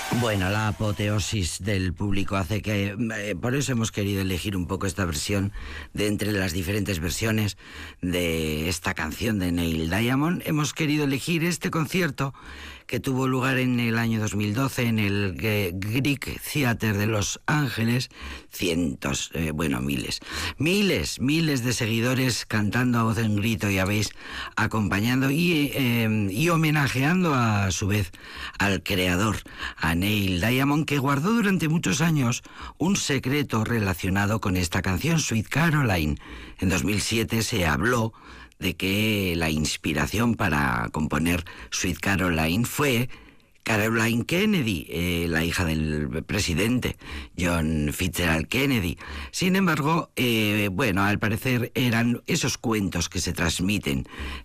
Bueno, la apoteosis del público hace que... por eso hemos querido elegir un poco esta versión de entre las diferentes versiones de esta canción de Neil Diamond. Hemos querido elegir este concierto que tuvo lugar en el año 2012 en el Greek Theater de Los Ángeles. Miles de seguidores cantando a voz en grito, ya veis, acompañando y homenajeando a su vez al creador, a Neil Diamond, que guardó durante muchos años un secreto relacionado con esta canción, Sweet Caroline. En 2007 se habló de que la inspiración para componer Sweet Caroline fue Caroline Kennedy, la hija del presidente John Fitzgerald Kennedy. Sin embargo, al parecer eran esos cuentos que se transmiten,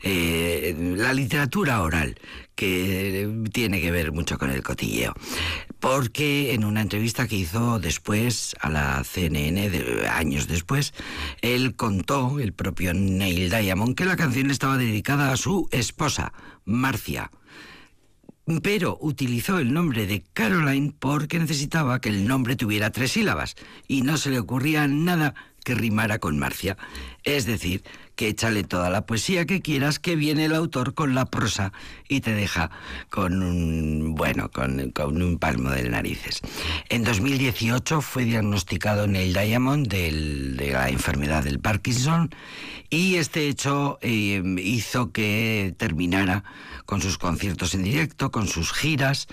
la literatura oral, que tiene que ver mucho con el cotilleo. Porque en una entrevista que hizo después a la CNN, años después, él contó, el propio Neil Diamond, que la canción estaba dedicada a su esposa, Marcia. Pero utilizó el nombre de Caroline porque necesitaba que el nombre tuviera 3 sílabas y no se le ocurría nada que rimara con Marcia. Es decir, que échale toda la poesía que quieras, que viene el autor con la prosa y te deja con un palmo de narices. En 2018 fue diagnosticado Neil Diamond de la enfermedad del Parkinson, y este hecho hizo que terminara con sus conciertos en directo, con sus giras,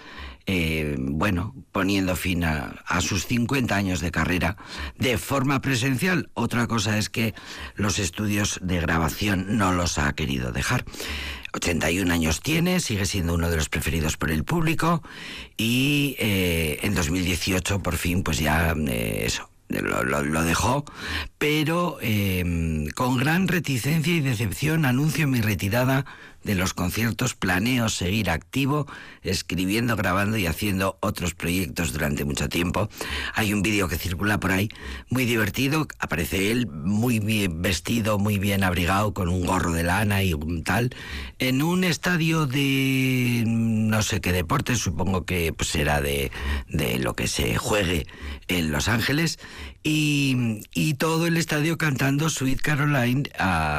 poniendo fin a sus 50 años de carrera de forma presencial. Otra cosa es que los estudios de grabación no los ha querido dejar. 81 años tiene, sigue siendo uno de los preferidos por el público, y en 2018 por fin pues ya lo dejó, pero con gran reticencia y decepción anuncio mi retirada de los conciertos. Planeo seguir activo, escribiendo, grabando y haciendo otros proyectos durante mucho tiempo. Hay un vídeo que circula por ahí muy divertido, aparece él muy bien vestido, muy bien abrigado, con un gorro de lana y un tal, en un estadio de no sé qué deporte, supongo que pues será de lo que se juegue en Los Ángeles, y todo el estadio cantando Sweet Caroline